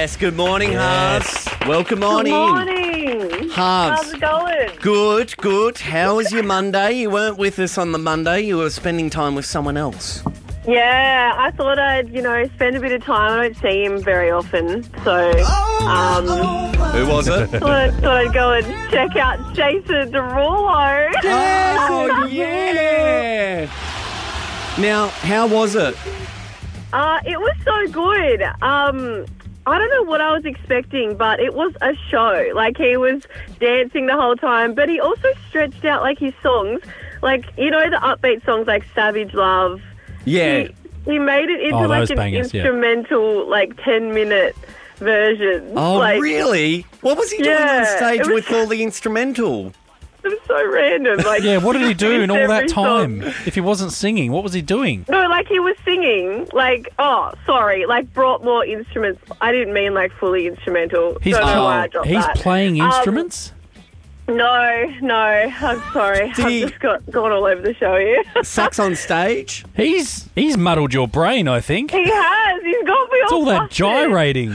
Yes, good morning, Harves. Welcome on Good in. morning. Harves. How's it going? Good, good. How was your Monday? You weren't with us on the Monday. You were spending time with someone else. Yeah, I thought I'd, spend a bit of time. I don't see him very often, so Who was it? thought I'd go and check out Jason Derulo. Oh, yeah. Now, how was it? It was so good. I don't know what I was expecting, but it was a show. Like, he was dancing the whole time, but he also stretched out, his songs. The upbeat songs like Savage Love. Yeah. He made it into, those an bangers, instrumental, 10-minute version. Oh, really? What was he doing on Yeah, stage it was- with all the instrumental? It was so random. Yeah, what did he do in all that every time? song. If he wasn't singing, what was he doing? No, he was singing, brought more instruments. I didn't mean, fully instrumental. He's, Don't know why I dropped he's that. playing instruments? No, I'm sorry. Did he- I've just gone all over the show here. Sax on stage? He's muddled your brain, I think. He has. He's got me It's all that flustered. gyrating.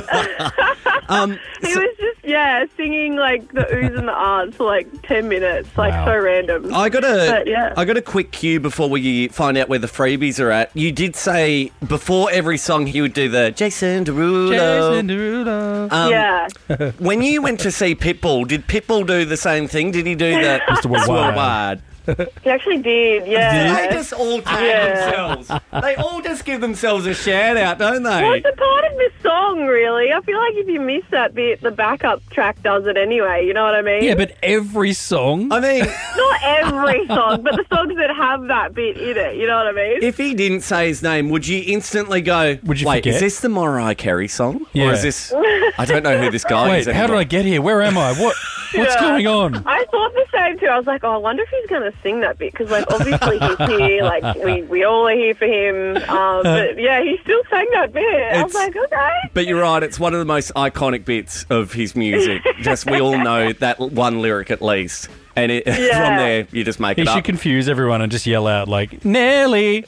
He was just, singing, the oohs and the ahs for, 10 minutes. Wow. So random. I got But, yeah. a quick cue before we find out where the freebies are at. You did say before every song he would do the Jason Derulo. Jason Derulo. Yeah. When you went to see Pitbull, did Pitbull do the same thing? Did he do the Mr. Worldwide. Worldwide? He actually did, yeah. They just all tag themselves. They all just give themselves a shout out, don't Well, they? it's a part of the song, really. I feel like if you miss that bit, the backup track does it anyway. You know what I mean? Yeah, but every song... I mean, Not every song, but the songs that have that bit in it. You know what I mean? if he didn't say his name, would you instantly go, Would you wait, forget? is this the Mariah Carey song? Or Yeah. is this... I don't know who this guy Wait, is how did anymore. I get here? Where am I? What's Yeah. going on? I thought the same too. I was like, I wonder if he's going to sing that bit because, obviously he's here. We all are here for him. But yeah, he still sang that bit. I was It's- like, okay. But you're right, it's one of the most iconic bits of his music. Just we all know that one lyric at least. And from there, you just make He it should up. confuse everyone and just yell out, Nelly!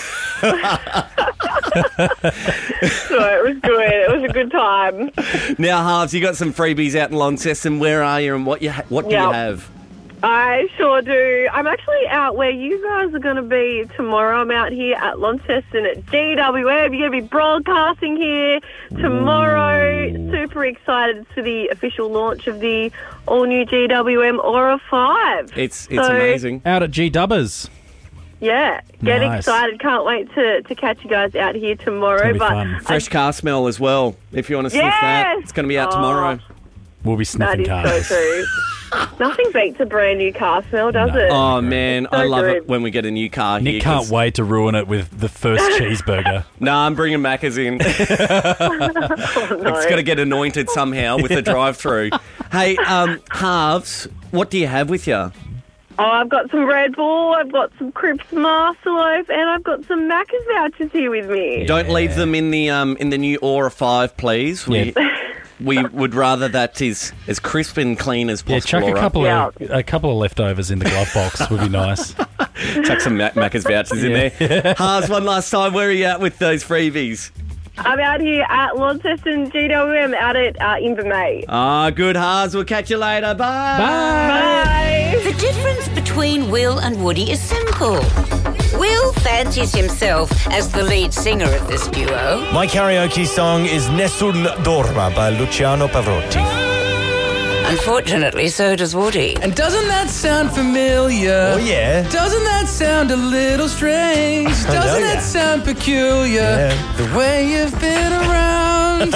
So it was good. It was a good time. Now, Harves, you got some freebies out in Launceston. Where are you and what do you have? I sure do. I'm actually out where you guys are going to be tomorrow. I'm out here at Launceston at GWM. You're going to be broadcasting here tomorrow. Super excited for the official launch of the all-new GWM Aura 5. It's amazing. Out at G-Dubbers. Yeah, get Nice. excited. Can't wait to catch you guys out here tomorrow. It's gonna be fun. Fresh car smell as well, if you want to sniff that. Yes! It's going to be out Oh. tomorrow. We'll be That sniffing is cars. so true. Nothing beats a brand new car smell, does it? Oh, man, So I love good. it when we get a new car here. Nick can't 'cause- wait to ruin it with the first cheeseburger. Nah, I'm bringing Macca's in. Oh, no. It's got to get anointed somehow with the drive-through. Hey, Harves, what do you have with you? Oh, I've got some Red Bull, I've got some Crips Master Loaf, and I've got some Macca's vouchers here with me. Don't leave them in the new Aura 5, please. We would rather that is as crisp and clean as possible. Yeah, chuck all right? a couple of leftovers in the glove box would be nice. Chuck some Macca's vouchers in there. Harves, one last time, where are you at with those freebies? I'm out here at Launceston GWM out at Invermay. Ah, good, Harves. We'll catch you later. Bye. Bye! The difference between Will and Woody is simple. Will fancies himself as the lead singer of this duo. My karaoke song is Nessun Dorma by Luciano Pavarotti. Unfortunately, so does Woody. And doesn't that sound familiar? Oh, yeah. Doesn't that sound a little strange? Doesn't know that that. sound peculiar? Yeah. The way you've been around.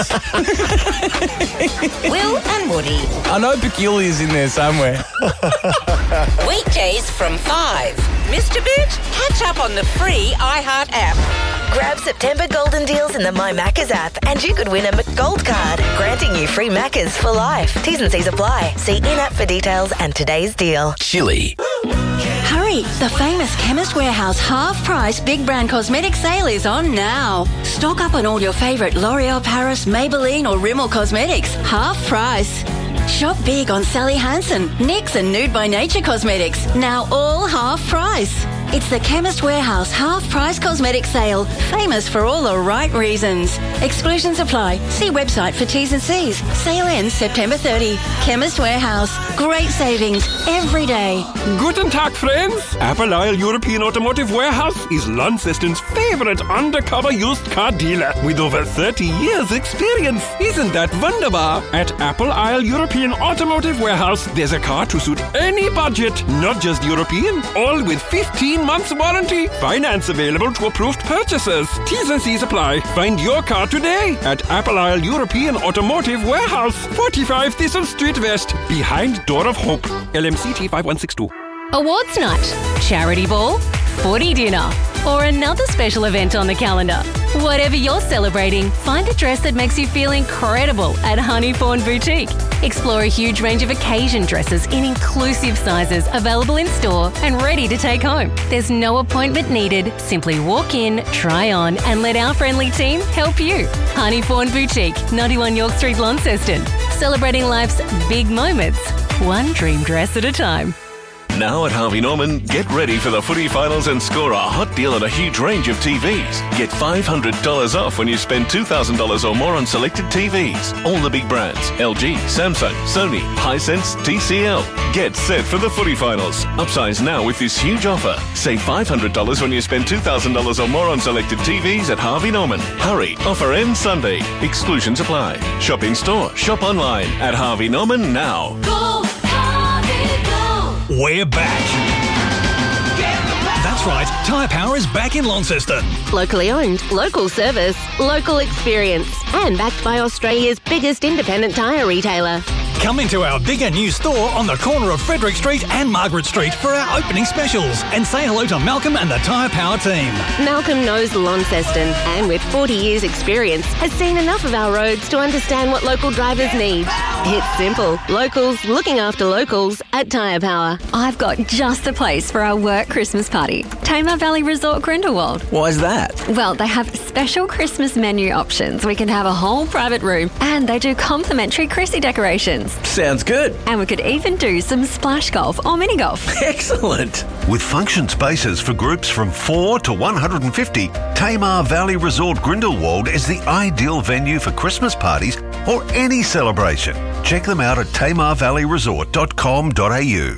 Will and Woody. I know peculiar's in there somewhere. Weekdays from 5. Missed a bit? Catch up on the free iHeart app. Grab September golden deals in the My Maccas app and you could win a McGold card, granting you free Maccas for life. T's and C's apply. See in-app for details and today's deal. Chili. Hurry! The famous Chemist Warehouse half-price big brand cosmetic sale is on now. Stock up on all your favourite L'Oreal Paris, Maybelline or Rimmel cosmetics. Half price. Shop big on Sally Hansen, NYX and Nude by Nature cosmetics. Now all half price. It's the Chemist Warehouse half-price cosmetic sale, famous for all the right reasons. Exclusions apply. See website for T's and C's. Sale ends September 30. Chemist Warehouse. Great savings every day. Guten Tag, friends. Apple Isle European Automotive Warehouse is Launceston's favorite undercover used car dealer with over 30 years experience. Isn't that wunderbar? At Apple Isle European Automotive Warehouse, there's a car to suit any budget, not just European, all with 15 months warranty. Finance available to approved purchasers. T's and C's apply. Find your car today at Apple Isle European Automotive Warehouse, 45 Thistle Street West, behind Door of Hope. LMCT 5162. Awards night, charity ball, footy dinner, or another special event on the calendar. Whatever you're celebrating, find a dress that makes you feel incredible at Honeyfawn Boutique. Explore a huge range of occasion dresses in inclusive sizes available in store and ready to take home. There's no appointment needed. Simply walk in, try on, and let our friendly team help you. Honeyfawn Boutique, 91 York Street, Launceston. Celebrating life's big moments, one dream dress at a time. Now at Harvey Norman, get ready for the footy finals and score a hot deal on a huge range of TVs. Get $500 off when you spend $2,000 or more on selected TVs. All the big brands, LG, Samsung, Sony, Hisense, TCL. Get set for the footy finals. Upsize now with this huge offer. Save $500 when you spend $2,000 or more on selected TVs at Harvey Norman. Hurry, offer ends Sunday. Exclusions apply. Shop in store, shop online at Harvey Norman now. Go, Harvey, go. We're back. That's right, Tyre Power is back in Launceston. Locally owned, local service, local experience, and backed by Australia's biggest independent tyre retailer. Come into our bigger new store on the corner of Frederick Street and Margaret Street for our opening specials and say hello to Malcolm and the Tyre Power team. Malcolm knows Launceston and with 40 years experience has seen enough of our roads to understand what local drivers need. It's simple. Locals looking after locals at Tyre Power. I've got just the place for our work Christmas party. Tamar Valley Resort Grindelwald. Why's that? Well, they have special Christmas menu options. We can have a whole private room and they do complimentary Chrissy decorations. Sounds good. And we could even do some splash golf or mini golf. Excellent. With function spaces for groups from 4 to 150, Tamar Valley Resort Grindelwald is the ideal venue for Christmas parties or any celebration. Check them out at tamarvalleyresort.com.au.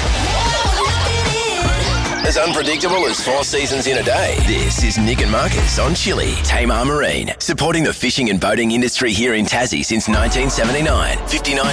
As unpredictable as 4 seasons in a day. This is Nick and Marcus on Chile. Tamar Marine, supporting the fishing and boating industry here in Tassie since 1979. 59